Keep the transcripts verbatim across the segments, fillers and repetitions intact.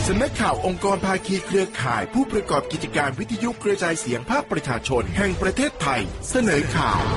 สำนักข่าวองค์กรภาคีเครือข่ายผู้ประกอบกิจการวิทยุกระจายเสียงภาคประชาชนแห่งประเทศไทยเสนอข่าว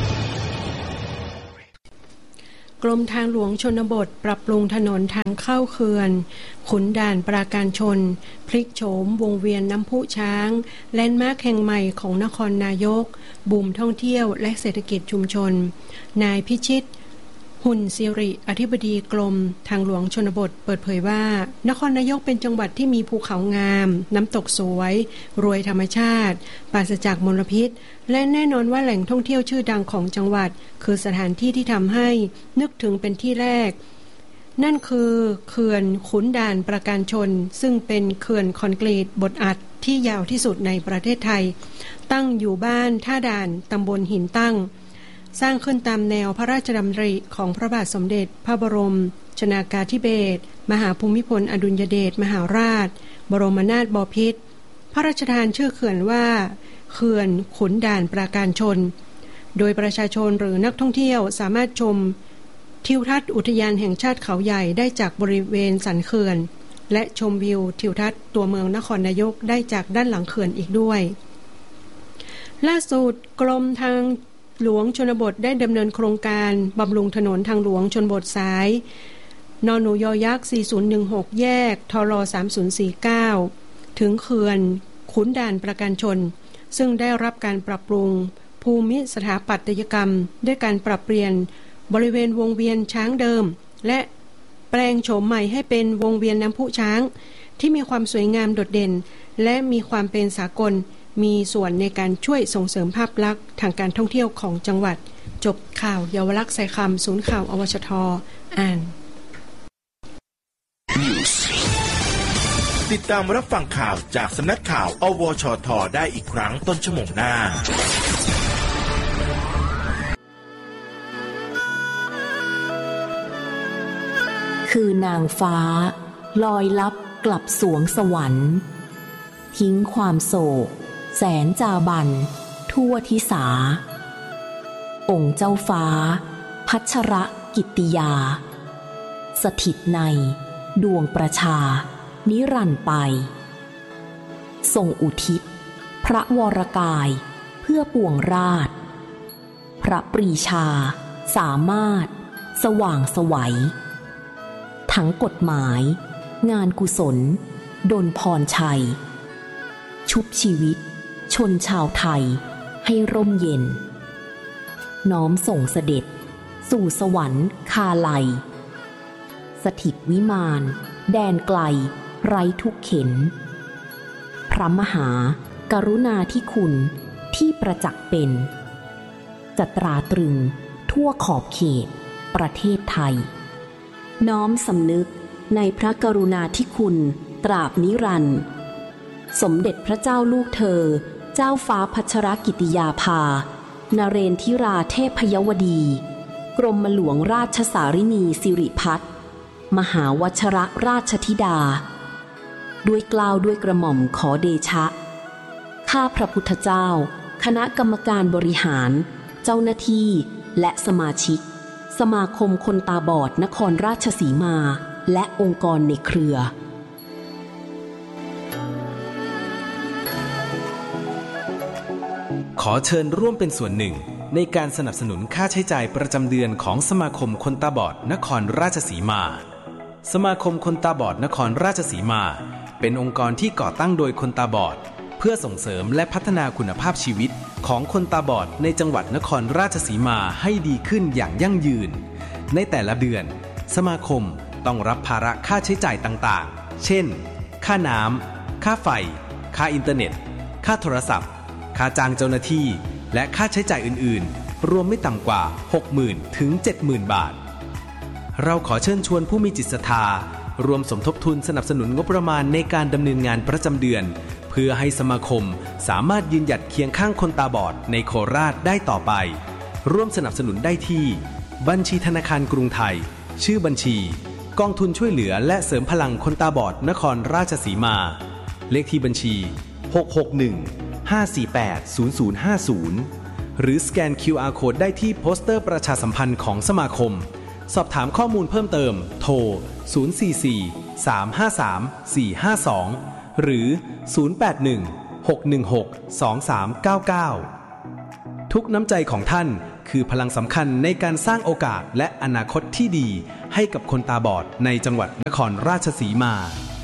กรมทางหลวงชนบทปรับปรุงถนนทางเข้าเขื่อนขุนด่านปราการชนพลิกโฉมวงเวียนน้ำพุช้างแลนด์มาร์คแห่งใหม่ของนครนายกบูมท่องเที่ยวและเศรษฐกิจชุมชนนายพิชิตหุ่นศิริอธิบดีกรมทางหลวงชนบทเปิดเผยว่านครนายกเป็นจังหวัดที่มีภูเขางามน้ำตกสวยรวยธรรมชาติปราศจากมลพิษและแน่นอนว่าแหล่งท่องเที่ยวชื่อดังของจังหวัดคือสถานที่ที่ทำให้นึกถึงเป็นที่แรกนั่นคือเขื่อนขุนด่านปราการชนซึ่งเป็นเขื่อนคอนกรีตบดอัดที่ยาวที่สุดในประเทศไทยตั้งอยู่บ้านท่าด่านตำบลหินตั้งสร้างขึ้นตามแนวพระราชดำริของพระบาทสมเด็จพระบรมชนากาธิเบศรมหาภูมิพลอดุลยเดชมหาราชบรมนาถบพิตรพระราชทานชื่อเขื่อนว่าเขื่อนขุนด่านปราการชนโดยประชาชนหรือนักท่องเที่ยวสามารถชมทิวทัศน์อุทยานแห่งชาติเขาใหญ่ได้จากบริเวณสันเขื่อนและชมวิวทิวทัศน์ตัวเมืองนครนายกได้จากด้านหลังเขื่อนอีกด้วยล่าสุดกรมทางหลวงชนบทได้ดำเนินโครงการบำรุงถนนทางหลวงชนบทสายนหนูยอยักษ์สี่ศูนย์หนึ่งหกแยกทรสามศูนย์สี่เก้าถึงเขื่อนขุนด่านปราการชนซึ่งได้รับการปรับปรุงภูมิสถาปัตยกรรมด้วยการปรับเปลี่ยนบริเวณวงเวียนช้างเดิมและแปลงโฉมใหม่ให้เป็นวงเวียนน้ำพุช้างที่มีความสวยงามโดดเด่นและมีความเป็นสากลมีส่วนในการช่วยส่งเสริมภาพลักษณ์ทางการท่องเที่ยวของจังหวัดจบข่าวเยาวลักษณ์ใส่คำศูนย์ข่าวอวชทอ่านติดตามรับฟังข่าวจากสำนักข่าวอวชทได้อีกครั้งต้นชั่วโมงหน้าคือนางฟ้าลอยลับกลับสวงสวรรค์ทิ้งความโศกแสนจาบันทั่วทิสาองค์เจ้าฟ้าพัชรกิตติยาสถิตในดวงประชานิรันดร์ไปทรงอุทิศพระวรกายเพื่อปวงราชพระปรีชาสามารถสว่างไสวทั้งกฎหมายงานกุศลดลพรชัยชุบชีวิตชนชาวไทยให้ร่มเย็นน้อมส่งเสด็จสู่สวรรค์คาไลสถิตวิมานแดนไกลไร้ทุกเข็นพระมหากรุณาธิคุณที่ประจักษ์เป็นจะตราตรึงทั่วขอบเขตประเทศไทยน้อมสำนึกในพระกรุณาธิคุณตราบนิรันดร์สมเด็จพระเจ้าลูกเธอเจ้าฟ้าพัชรกิติยาภานเรนทิราเทพยวดีกรมหลวงราชสารินีสิริพัฒน์มหาวชรราชธิดาด้วยเกล้าด้วยกระหม่อมขอเดชะข้าพระพุทธเจ้าคณะกรรมการบริหารเจ้าหน้าที่และสมาชิกสมาคมคนตาบอดนครราชสีมาและองค์กรในเครือขอเชิญร่วมเป็นส่วนหนึ่งในการสนับสนุนค่าใช้จ่ายประจำเดือนของสมาคมคนตาบอดนครราชสีมาสมาคมคนตาบอดนครราชสีมาเป็นองค์กรที่ก่อตั้งโดยคนตาบอดเพื่อส่งเสริมและพัฒนาคุณภาพชีวิตของคนตาบอดในจังหวัดนครราชสีมาให้ดีขึ้นอย่างยั่งยืนในแต่ละเดือนสมาคมต้องรับภาระค่าใช้จ่ายต่างๆเช่นค่าน้ำค่าไฟค่าอินเทอร์เน็ตค่าโทรศัพท์ค่าจ้างเจ้าหน้าที่และค่าใช้จ่ายอื่นๆรวมไม่ต่ำกว่า หกหมื่น ถึง เจ็ดหมื่น บาทเราขอเชิญชวนผู้มีจิตศรัทธารวมสมทบทุนสนับสนุนงบประมาณในการดำเนินงานประจำเดือนเพื่อให้สมาคมสามารถยืนหยัดเคียงข้างคนตาบอดในโคราชได้ต่อไปร่วมสนับสนุนได้ที่บัญชีธนาคารกรุงไทยชื่อบัญชีกองทุนช่วยเหลือและเสริมพลังคนตาบอดนครราชสีมาเลขที่บัญชีหก หก หนึ่ง ห้า สี่ แปด ศูนย์ ศูนย์ ห้า ศูนย์หรือสแกน คิว อาร์ Code ได้ที่โปสเตอร์ประชาสัมพันธ์ของสมาคมสอบถามข้อมูลเพิ่มเติมโทรศูนย์ สี่ สี่สาม ห้า สาม สี่ ห้า สองหรือศูนย์ แปด หนึ่ง หก หนึ่ง หก สอง สาม เก้า เก้าทุกน้ำใจของท่านคือพลังสำคัญในการสร้างโอกาสและอนาคตที่ดีให้กับคนตาบอดในจังหวัดนครราชสีมา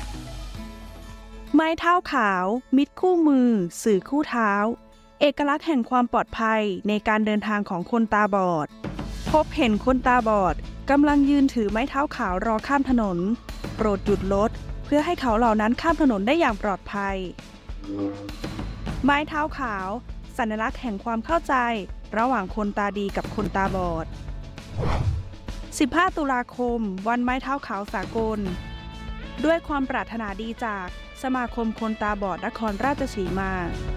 ไม้เท้าขาวมิตรคู่มือสื่อคู่เท้าเอกลักษณ์แห่งความปลอดภัยในการเดินทางของคนตาบอดพบเห็นคนตาบอดกำลังยืนถือไม้เท้าขาวรอข้ามถนนโปรดหยุดรถเพื่อให้เขาเหล่านั้นข้ามถนนได้อย่างปลอดภัยไม้เท้าขาวสัญลักษณ์แห่งความเข้าใจระหว่างคนตาดีกับคนตาบอดสิบห้าตุลาคมวันไม้เท้าขาวสากลด้วยความปรารถนาดีจากสมาคมคนตาบอดนครราชสีมา